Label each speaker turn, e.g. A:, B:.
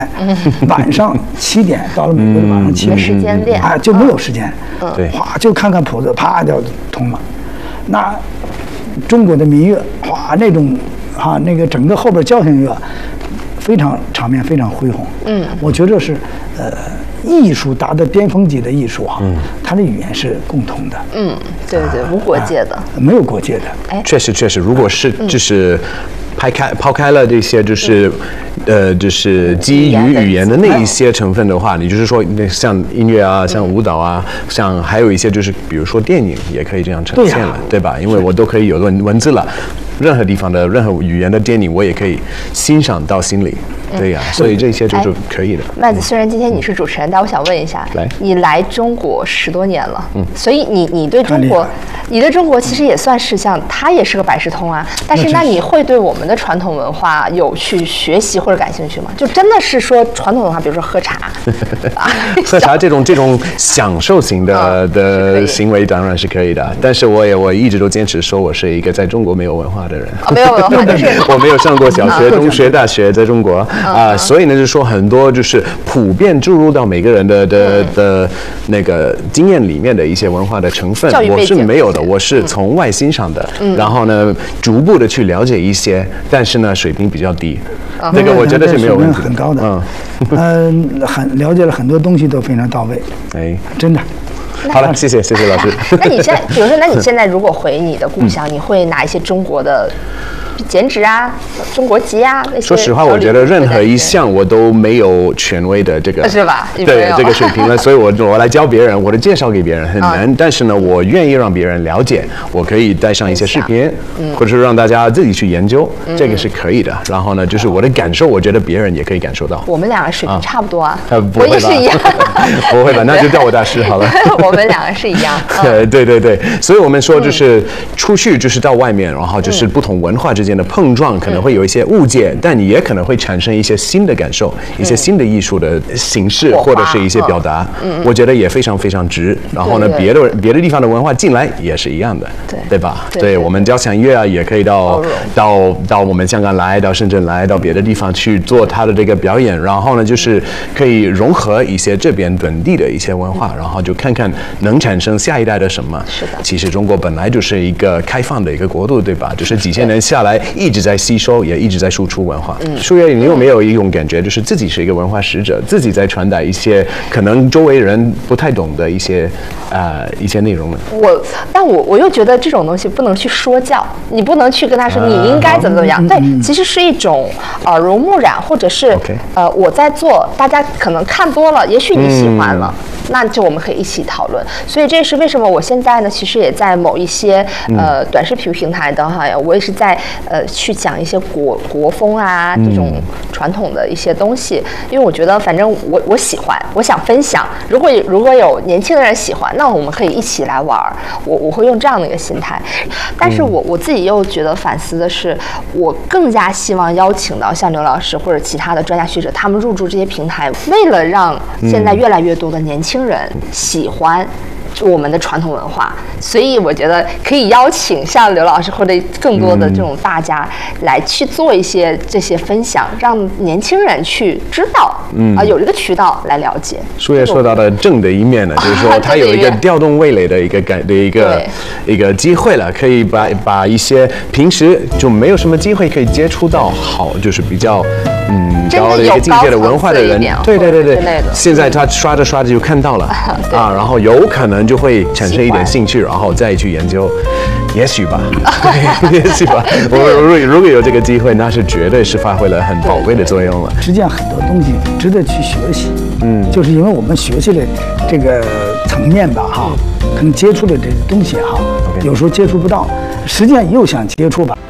A: 晚上7点到了美国的晚上7点，
B: 没时间练
A: 啊，就没有时间，
C: 对，
A: 哗就看看谱子，啪就通了。那中国的民乐，哗那种那个整个后边交响乐，非常场面非常恢宏。我觉得是艺术达到巅峰级的艺术它的语言是共通的。
B: 对对，无国界的，
A: 没有国界的。
B: 哎，
C: 确实，如果是就是抛开了这些就是基于语言的那一些成分的话，你就是说像音乐啊，像舞蹈啊，像还有一些就是比如说电影也可以这样呈现了，对吧？因为我都可以有文字了，任何地方的任何语言的电影我也可以欣赏到心里。对呀，所以这些就是可以的。
B: 麦子，虽然今天你是主持人，但我想问一下，你来中国10多年了，所以你对中国其实也算是像它也是个百事通啊。但是那你会对我们的传统文化有去学习或者感兴趣吗？就真的是说传统文化，比如说喝茶，
C: 喝茶这种享受型的行为当然是可以的，但是我一直都坚持说我是一个在中国没有文化的人。
B: 没有文化，就是
C: 我没有上过小学、中学、大学，在中国。所以呢，就是说很多就是普遍注入到每个人的那个经验里面的一些文化的成分，我是没有的，我是从外欣赏的，然后呢，逐步的去了解一些，但是呢，水平比较低，这个我觉得是没有问题的，
A: 很高的，很了解了很多东西都非常到位，
C: 哎，
A: 真的。
C: 好了，谢谢老师。
B: 那你现在，比如说，那你现在如果回你的故乡，你会拿一些中国的剪纸啊、中国籍啊那些？
C: 说实话，我觉得任何一项我都没有权威的这个，
B: 是吧？
C: 对这个水平了，所以我来教别人，我的介绍给别人很难，但是呢，我愿意让别人了解，我可以带上一些视频，或者是让大家自己去研究，这个是可以的。然后呢，就是我的感受，我觉得别人也可以感受到。
B: 我们两个水平差不多啊，
C: 我
B: 也是一样。
C: 不会吧？那就叫我大师好了。
B: 我们两个是一样。
C: 对，所以我们说就是出去就是到外面，然后就是不同文化之间的碰撞，可能会有一些误解，但你也可能会产生一些新的感受，一些新的艺术的形式或者是一些表达。我觉得也非常非常值。然后呢，别的地方的文化进来也是一样的，对吧？对，我们交响乐啊，也可以到我们香港来，到深圳来，到别的地方去做它的这个表演。然后呢，就是可以融合一些这边本地的一些文化，然后就看看能产生下一代的什么。
B: 是的。
C: 其实中国本来就是一个开放的一个国度，对吧？就是几千年下来一直在吸收，也一直在输出文化。舒月，你有没有一种感觉，就是自己是一个文化使者，自己在传达一些可能周围人不太懂的一些内容呢？
B: 但我又觉得这种东西不能去说教，你不能去跟他说你应该怎么样。对，其实是一种耳濡目染，或者是我在做，大家可能看多了，也许你喜欢了，那就我们可以一起讨论。所以这是为什么我现在呢，其实也在某一些短视频平台的哈，我也是在去讲一些国风啊这种传统的一些东西，因为我觉得反正我喜欢，我想分享。如果有年轻的人喜欢，那我们可以一起来玩。我会用这样的一个心态。但是我自己又觉得反思的是，我更加希望邀请到像刘老师或者其他的专家学者，他们入驻这些平台，为了让现在越来越多的年轻人喜欢我们的传统文化，所以我觉得可以邀请像刘老师或者更多的这种大家来去做一些这些分享，让年轻人去知道，有一个渠道来了解。
C: 舒月说到的正的一面呢，就是说它有一个调动味蕾的一个机会了，可以把一些平时就没有什么机会可以接触到好，就是比较高的一个境界的文化的人，对，现在他刷着就看到了然后有可能就会产生一点兴趣，然后再去研究，也许吧，也许吧。如果有这个机会，那是绝对是发挥了很宝贵的作用了。
A: 实际上很多东西值得去学习，就是因为我们学习的这个层面吧，可能接触的这些东西有时候接触不到，实际上又想接触吧。